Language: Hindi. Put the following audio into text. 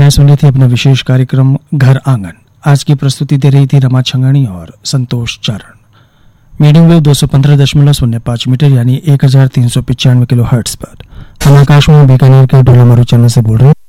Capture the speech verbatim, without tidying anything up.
महिलाएं सुन रही थी अपना विशेष कार्यक्रम घर आंगन। आज की प्रस्तुति दे रही थी रमा छंगानी और संतोष चारण। मीडियम वेव दो सौ पंद्रह दशमलव शून्य पाँच मीटर यानी एक हजार तीन सौ पिचानवे किलो हर्ट्ज पर हम आकाशवाणी बीकानेर के डोलामारू चैनल से बोल रहे हैं।